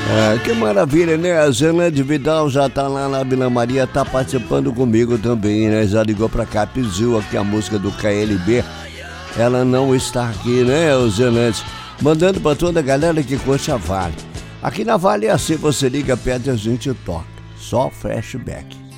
Que maravilha, né? A Zenande Vidal já tá lá na Vila Maria, tá participando comigo também, né? Já ligou pra cá, pediu aqui a música do KLB. Ela não está aqui, né, o Zenande? Mandando pra toda a galera que curte a Vale. Aqui na Vale é assim, você liga perto e a gente toca. Só flashback.